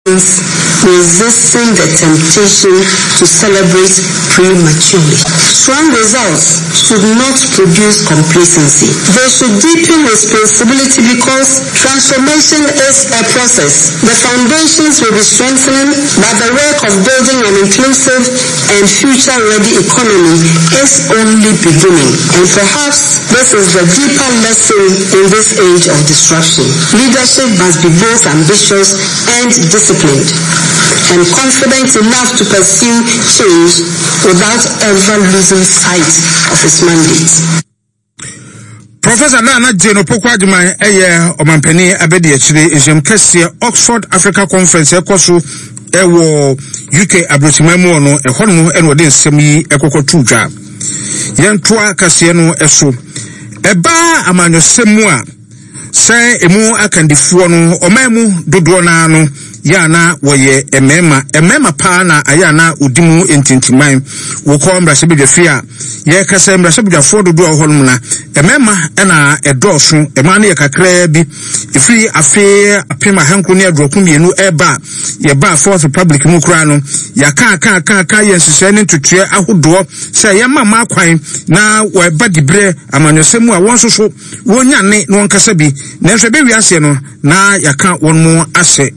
resisting the temptation to celebrate prematurely. Strong results should not produce complacency. They should deepen responsibility because transformation is a process. The foundations will be strengthened, but the work of building an inclusive and future-ready economy is only beginning. And perhaps this is the deeper lesson in this age of disruption. Leadership must be both ambitious and disciplined, and confident enough to pursue change without ever losing sight of its mandate. Professor Nana Jeno Pokwadima eye omampani abedi achire ejam kese Oxford Africa Conference ekoso ewo UK abrotimemu ono ehonu eno de nsem yi ekokotu dwa yentoa kase no eso eba amanyosemu a se emu akandifuo no omamu dodo na no yana woye emema pa na ayana udimu entintiman wo ko mbrasebedwafia ye kasa mbrasebedwafo dodo ohonum na emema na edoso ema na ye kakra bi ifri afe apema hanko ne adroku mienu eba ye ba Fourth Republic mu kura no ya ka ye nsese ne tutue ahodo se ye mama akwan na wo eba dibre amanyosemu a wonsoso wonyane no nkasa bi na nso be wiase no na yaka wonmu ase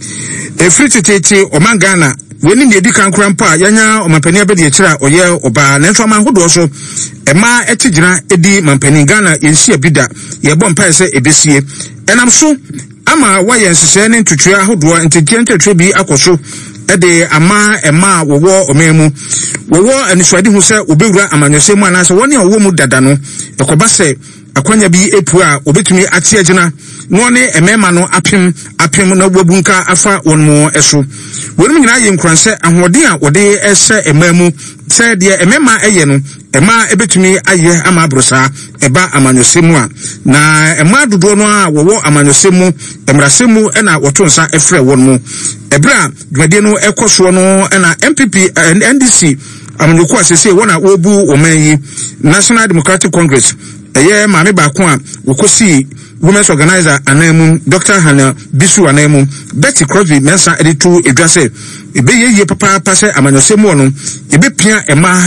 efri tete omangana weni ne di kan krampa yanya omampani abedi ekira oye oba na nso amahodo so ema etigina edi mampani Ghana yensi abida ye bom pa ese ebesie enam so ama waye nsese ne ntutue ahodo ntigientwe bi akoso ede ama ema wowo omemu wowo aniswadi hu se obewura amanyosemu anase woni owo mu dada no ekoba se akwanya bi epu a obetumi ate agina no ne emema no apem na wabunka afa wonmo eso wonum nyina ye nkranse ahoden a wode ese emamu se de emema eye no ema ebetumi aye ama abrosa eba amanyosemu a na ema dodo no a wowo amanyosemu emrasemu na wotonsa efre wonmo ebra dwade no ekoso no na MPP NDC amanyoko asese wona wobu omanyi National Democratic Congress eye maame ba ko a wokosi women's organizer anamu Dr. Hannah Bisu anamu Betty Crosby mensa editu edwase ebeye papa pase amanyosemu no ebepia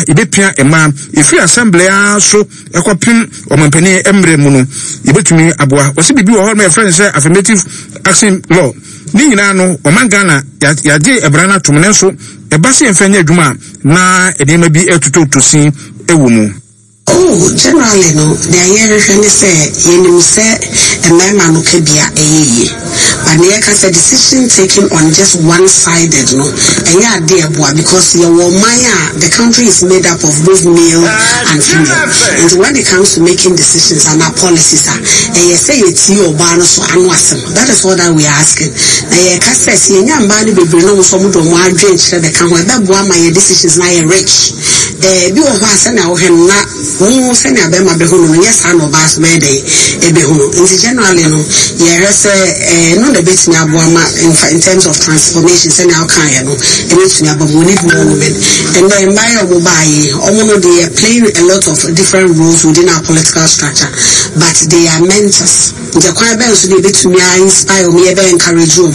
ema efri assembly so ekopim omampani emre mu no ebetumi aboa wose bibi wo ho my friend say affirmative action law ni nyina no omangana yaje ebrana tumne so ebase emfanya adwuma na enema bi etutotosin ewumu. Oh, generally no, the year say you say a man no kebia eye. But the decision taken on just one-sided no, and yeah dear boy, because your Maya, the country is made up of both male and female. And when it comes to making decisions and our policies and you say it's your ban so anwasem. That is what we are asking. Na ye ka say you nyamba be no so mo do mo adwen kire the kan we be boa my decisions na ye rich. Bi wo ho ase na wo hem na wo se na be ma be ho no yes and obas me dey e be ho. In generally no ye say no the bit na boa ma in terms of transformation say na kan ye no e bit na ba mo need more women. And then by omobai omo no they are playing a lot of different roles within our political structure, but they are mentors. The kwa be so dey bit me inspire me e be encourage you.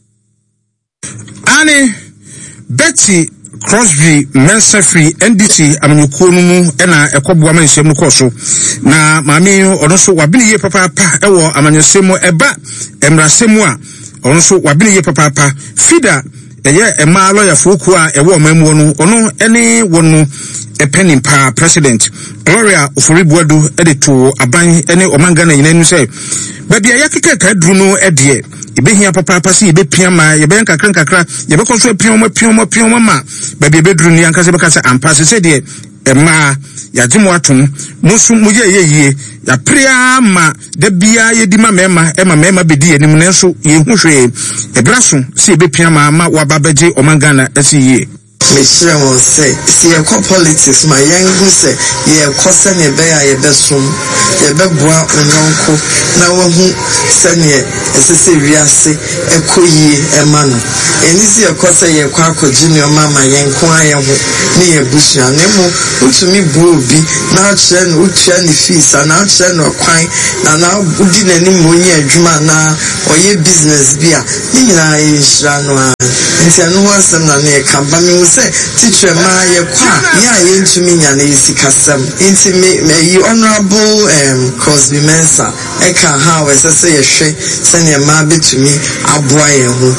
Annie Betty Crosby Mensa Free NDC amanyuko no mu na ekoboa mansem no koso na maami ono so wabini ye papa ewo amanyosemu eba emrasemu a ono so wabini ye papa fida eye ema lawyer foku a ewo mamu no ono ene wonu epenin pa president Gloria Oforibuadu edeto aban ene omangana nyina nu se babi ayakeka ka duru no ede ebehia papa si ebepia ma yeben kakra yebekọ so pion ma babi ebeduru ni anka se beka se ampa se de ema yagimo atom musu muyeye ya pria ma da bia yedi ma mema bedi anim nenso ye hu hwe ebraso si ebepia ma wababaje omangana asiye. Meshire won say si e ko politics ma yen hu say ye ko se ne be ya ye besom ye beboa onyonko na wo hu se ne esese wiase ekoyi ema no eni si e ko se ye kwa akoji ne mama yen ko aye ho ne ye busua ne mo utumi bu obi na ache no utua ne fees na ache no kwan na udi na ni mo nyi adwuma na oye business bia ni nyina ye hira no a nti anu wasem na ne kamba mi say teacher ma ye kwa ya ye ntumi nya na yisikasam nti me yi honorable Cosby Mensa eka ha we say ye hwe se ne ma betumi aboa ye ho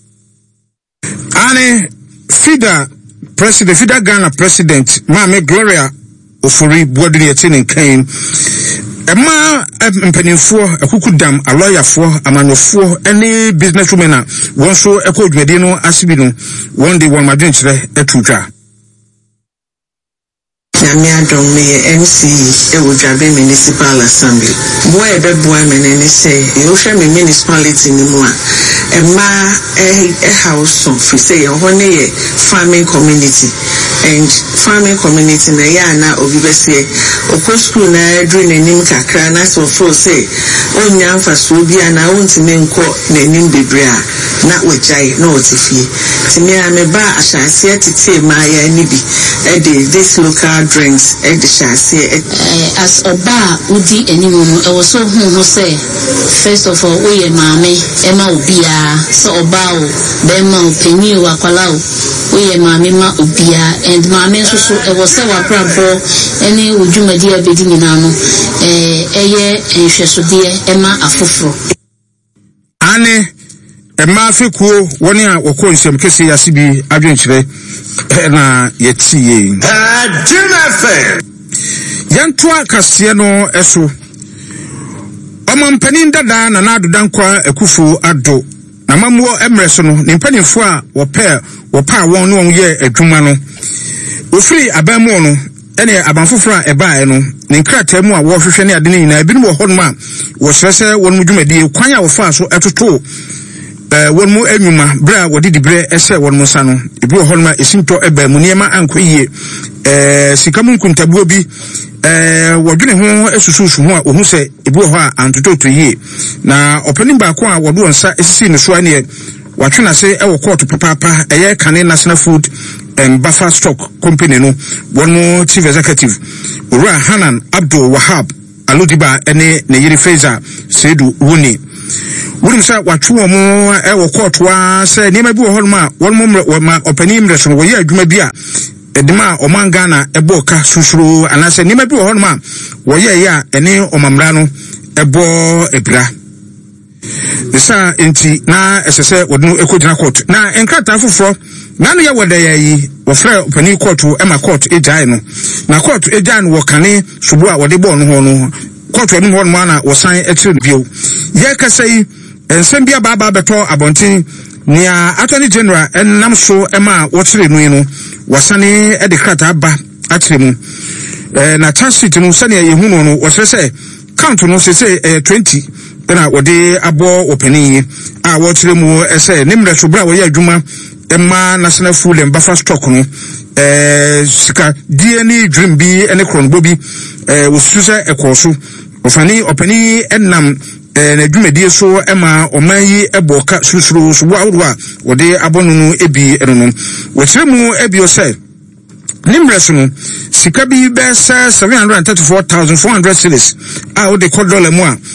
ane FIDA Ghana president Mame Gloria Ofori Bodri Etinin Kane Emma mpanimfoɔ akukudam aloyafoɔ amanofo ene businesswomen a wɔn so ekɔ dwumadi no asibi no wɔn de wɔn madwenkyerɛ etudwa Nyame adom me MC Ewodwabe Municipal Assembly boy beboa me ne say you hwɛ me municipality ni mu a Emma house of say ho ne ye farming community and farming community na ya na obi bese okɔ school na adru nanim kakra na so for say onya mfaso bi ana ontime nkɔ nanim bebre a na wajai na otifie timi a me ba ahyase tete ma ya ni bi e this local drinks e de hyase as oba udi enimu no e was so hu say first of all we maame e ma obia so oba o be ma openi o akwala o we maame ma obia and maame so e was say wa brabo eni odwumadi abedi nyina no eye nhwesode e ma afoforo ane Emma Fikuo woni a wokɔ nsɛm kese yase bi adwenkyerɛ na yɛtie yantoa kaseɛ no ɛso ɔmampanin dada na nadodankwa akufo ado na mamuo emre so no ne mpanimfo a wɔpa wɔn no wɔn yɛ adwuma no ofiri abamu no ene abanfoforo a ɛbaa no ne nkrataa mu a wɔhwehwɛ ne ade ne nyinaa ebinom wɔ hɔ no a wɔhyerɛ sɛ wɔn mu dwumadie kwan a wɔfa so ɛtoto wɔn mu enwuma bra wɔde dibre ɛsɛ wɔn mu sa no ebi wɔ hɔ no a esinto ɛbaa mu nneɛma ankɔ yie sikamu nkuntabuo bi wɔdwene ho esususu ho a ohu sɛ ebi wɔ hɔ a antototo yie na ɔpanin baako a wɔde wɔn nsa esisi ne so aneɛ watwena se ɛwɔ court papa ɛyɛ Kane National Food and Buffer Stock Company no wɔn mu chief executive Ora Hanan Abdul Wahab Alodiba ene ne yiri Fraser Sedu Wuni wurim sa watwo mo ɛwɔ court wa sɛ nneɛma bi wɔ hɔ no a wɔn ma ɔpanin mmerɛ so wɔyɛ adwuma bi a edema Omangana ebo ka susuru anase nima bi wo hono ma wo ye ya ene omamra no ebo ebra isa enti na esese wodno ekogina court na enkrata foforo na no ye woda yi wo frɛ opani court ema court ejai no na court ejai no wo Kane subu a wode bɔ no ho no court no ho no na wo san etire bio ye kasai ensem bia baba beto abonten nia attorney general enam so ema wo tire no yi no wasane e de krata ba atire mu na transit no sane ye hu no wo sese count no sese 20 na wode abo opani a wo tire mu ese nimre so bra wo ye adwuma emma National Food and Buffer Stock no sika DNA dream bi ene kronbo bi wo suse ekoso ofani opani enam na dwumadi so ema omayi eboka susuru so wa wode abonu no ebi eno no wotire mu ebi o say nimreso no sika bi be 734,400 cedis a wode $1 mu a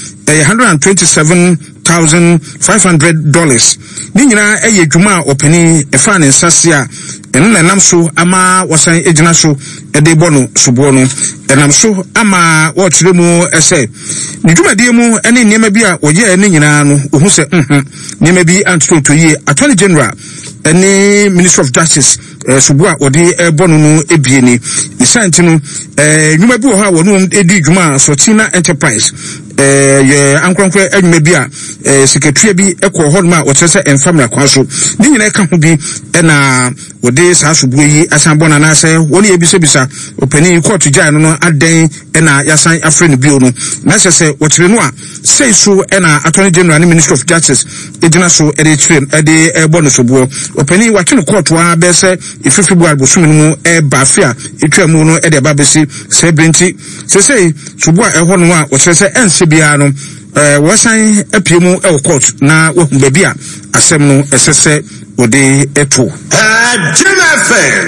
$127,500 ni nyina eye dwuma opani efa ne nsase a eno na nam so ama wasan ejina so ede bono subo no enam so ama wotire mu ese ni dwumadie mu ene niema bi a oye ene nyina no ohu se niema bi antoto yi Attorney General ene Minister of Justice subo a ode bono no ebie ni santi no dwuma bi wo ha wonu edi dwuma Sotina Enterprise ye ankronkro adwuma bi a secretary bi ekɔ hɔ ma o kyerɛ enfamra kwan so ni nyina ka ho bi na wode saa subuo yi asan bona na sɛ woni ebisebisa opani court jai no adan na yasan afre no bio no na sɛ wɔkyerɛ no a sei so na Attorney General and Minister of Justice edina so ede kyerɛ ede bono subuo opani watwe court wa bɛ sɛ ififi bu albosum no ba afia etwa mu no de ba besi sebrenti sesei subo a eho no a wo se ense bia no wasan apiemu court na wo baby a asem no esese ode eto Jimmy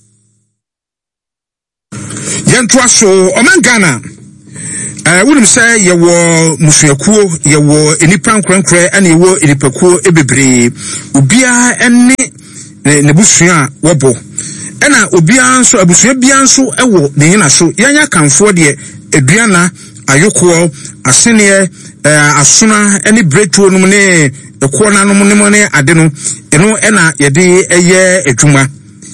yentoa so omangana wonim say ye wo musuakuo ye wo enipa nkrenkre ane ye wo enipakuo ebebre obia ene ne busua wobo ena obia nso abusua bia nso ewo ne nyina so yanya kanfo de eduana ayoko asene asuna ene bretuo no ne ekuo nanom ne ade no eno ena yede eye adwuma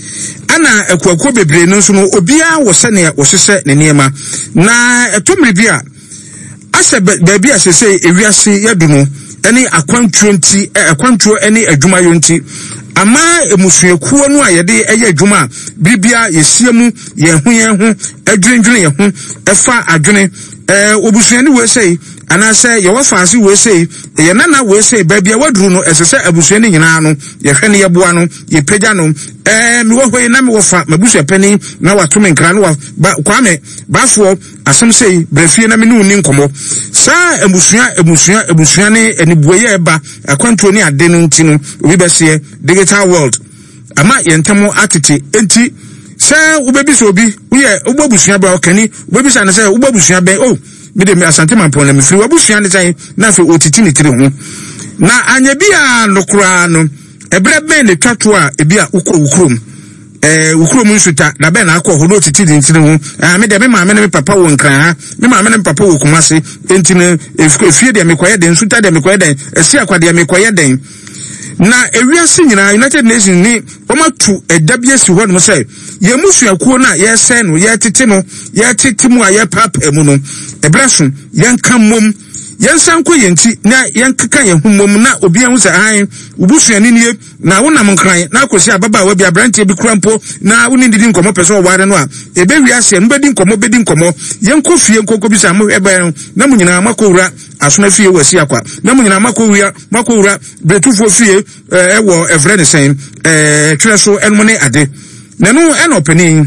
ana akuakuo bebre no so no obia wo se ne wo hwehwe ne niema na etomre bia ase baabi asese ewiase yaduno ene akwantuo ene adwuma yonti ama emusuakuo no ayede eye adwuma bibia yesiemu yehu adwendwene yehu efa adwene obusuani we sei anase ye wafaase we sei ye nana we sei baabi awaduru no esese abusuani nyina no ye hwe ne ye boa no ye pagya no mi wo hwe na mi wo fa mabusua pani na watome nkra no kwame bafo asem sei brefie na me ne uni nkomo sa ebusua ne enibuye eba akwantuo ne ade no ntino obi bese digital world ama yentamo atete enti se ubebi so obi uye ubabusua ba okani ubebi sa na se ubabusua ben oh me de me asante mampon na me firi wabusua ne sai na fe otiti ne tire ho na anya bia nokura no ebre ben ne twato a ebia ukrom ukrom nsuta na ben na akọ ho no otiti ne tire ho me de me maame ne me papa wo nkran ha me maame ne me papa wo kumase enti ne efie de me koye den nsuta de me koye den esi akwade me koye den na ewiase nyina United Nations ni omatu edabie si ho no say ye musuakuo na ye se no ye tete no ye tete mu a ye papa mu no ebraso yenka mom yensanko yenti na yenkeka ye humom na obi ahu se an ubusuani nie na wonam nkran na akosi ababa wa bi abrantie bi kurampo na woni didi nkomo peso ware no a ebe wiase no bedi nkomo yenko fie nkoko bi sa mo ebe na munyina makowura asona fie wasi akwa na munyina makowura betufo fie ewo evrene sen treso enmone ade na no enopeni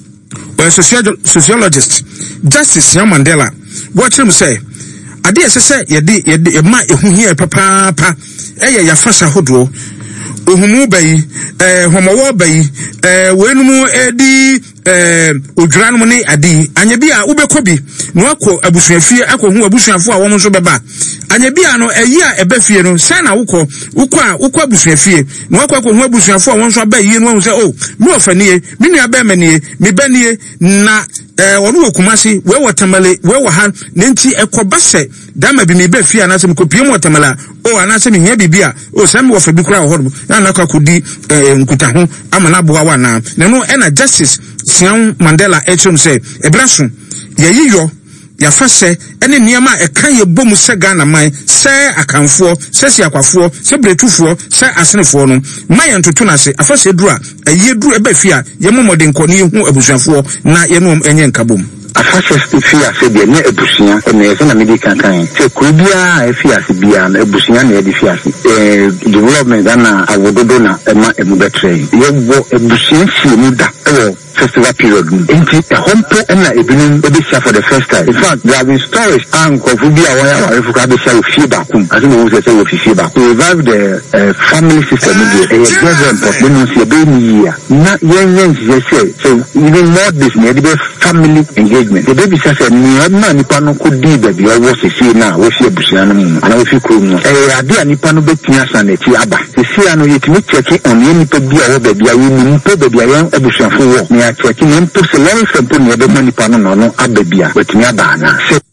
sociologist Justice Mandela what him say ade esese yede ma ehuhia papa eye ya fasa hodo ohumu bayi homowo bayi wenumu edi odwura no ne ade anya bi a ubekobi no akọ abusuafie akọhu abusuafo a wo nso beba anya bi a no eyi a ebefie no sai na wukọ abusuafie no akọhu abusuafo a wo nso abayi no hu se oh me ofanie me nua ba manie me banie na onu okumasi we watamale we wa han nenti ekobase dama bi me ba fie anase mkopie mo watamala o anase me hia bibia o sam wo fa bi kura ho na na akakodi nkuta ho amana boa wa na no ena Justice Siam Mandela echum say ebraso yeyiyo ya fase ene niema eka ye bomu se Ghana man se akanfo se siakwafo se bretufo se asenefo no maye ntoto na se afase dura ayeduru eba fia ye momode nkoni hu abusuafo na ye no enye nkabom afase fia se de ne ebusia ne se na medical kan se kubia fia se bia na ebusia na ye fia se development na awododo na ema emubetre ye bo ebusia si mu da festival period into the home and a evening for the first time. In fact, there have been stories and Kofubia where I be say feedback as we say with feedback to revive the family system a when you see a baby year not young say so even more this maybe family engagement the baby says ni pano could be baby I was see now we see busiano and I feel cool idea ni pano betia saneti aba see ano yetimi check on any baby or baby I will baby I am a checking in to select something near the money panel no ababia with me abana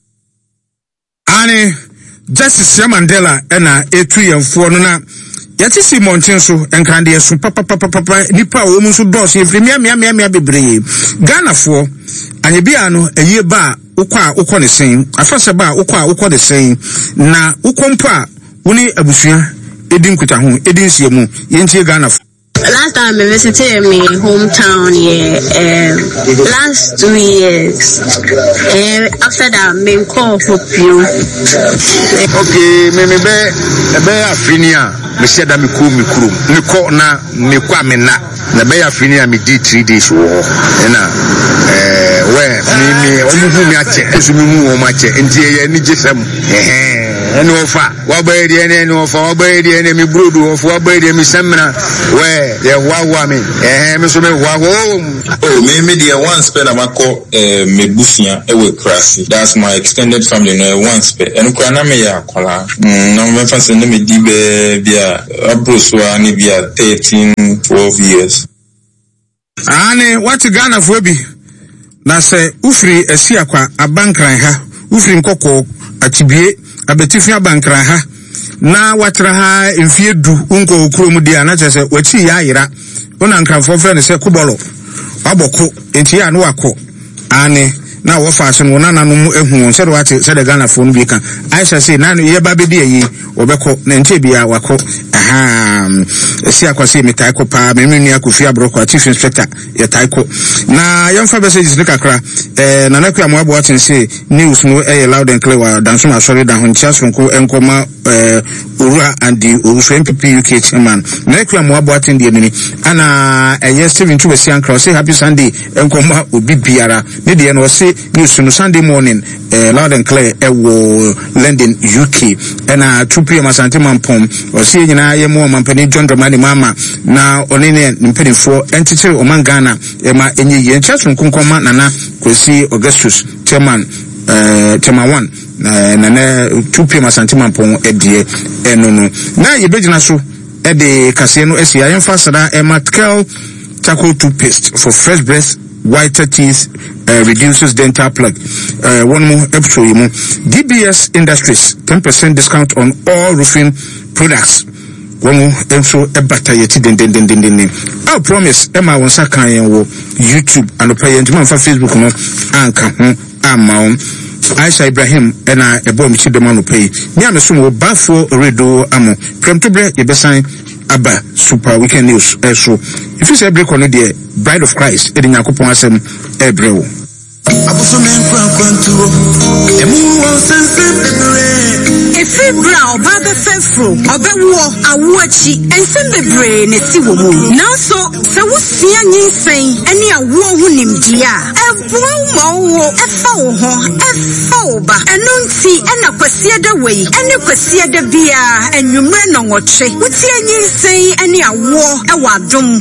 ane Justice Mandela ena etu yemfo no na yati si monten so enkande so papa nipa wo mu so dos efri mia bebre Ghana fo anyebia no eye ba ukọ ne sen afase ba ukọ de sen na ukompo a woni abusua edin kuta ho edin siemu yentie Ghana fo Last time I visited my hometown last 2 years. After that, I call for you. Okay, me be afinia. Me said that me call na me kwa me na be afinia me did 3 days wo. Where me omuhu me ache esu me hu o ma che nti ye ni jesam ene ofa wa ba edi ene ofa wa ba edi ene mi brodu ofa wa ba edi mi semna we ye wa me me so me wa oh me dey one spend amako me busia e we krasi. That's my extended family no one spend eno kwa na me ya kola no me fa se ne me di be bia abroso ani bia 13-12 years. Ane wati Ghana fo bi na se ufiri asiakwa abankran ha ufiri nkoko atibie abetifi abankran ha na watra ha mfie du unko okromu dia na chese wachi ya ayira ona nkranfo fe ne se kubolo aboko enti ya no wako ane na wo fa asen wona nanom ehu se wate se de Ghana fo no bi kan aisha se na ye ba be die yi obeko na nche bia wako esi akwase metai ko pa memenu akofi abroko chief inspector ye taiko na yemfa messages ne kakra na na kwa moabo atense news no loud and clear wa danso ma sorry da honcha sonko enkoma Urua and the Urufu MPP UK chairman na kwa moabo atende ni ana Steven Chubesi ankra say happy Sunday enkoma obi biara ne de no say news no Sunday morning loud and clear wo London UK na 2 p.m. asante mampom o say nyina ye mo mampani John Dramani mama na onene mpedifo entity oman Ghana ma enye ye nchaso nkonkoma nana kwesi Augustus chairman chairman 1 na 2 p.m. asante mampom edie enono na ye begina so ede kase no esi ayen fasada Matkel charcoal toothpaste for fresh breath, whiter teeth, reduces dental plaque. One more episode, DBS Industries 10% discount on all roofing products. One more episode, a better yet den. I promise Emma won sakan wo YouTube and pay and for Facebook no anka ho Aisha Ibrahim ena ebo mi chide manu pay nya me so wo bafo redo amo premtobre ye besan aba super weekend news so if you say break on the Bride of Christ edi nyakopon asem ebrewo abuso men kwantuo emu won sense Every brow baba fefro obewo awoachi ensembebre ne si wo mu nanso se wo sia nyinsen ene awo hu nimdia ebo mawo efa wo ho efa wo ba eno nti ena kwasia da wei ene kwasia da bia enwumre no ngoche wotie nyinsen ene awo ewa adom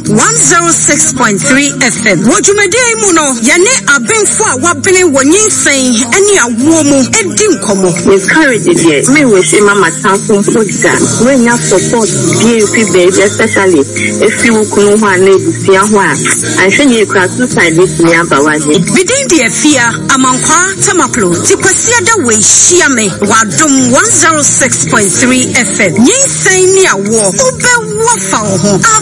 106.3 FM wojumade mu no yane abenfo a wabene wo nyinsen ene awo mu edi nkomo encourage it me we say mama sample food that when you support BAP baby especially if you kunu ho na ebusia ho a anhwe you cross side this me abawaje within the fear amankwa tamaplo tikwasia da we hia me wadom 106.3 FM nyinsen ni awo obewo fa ho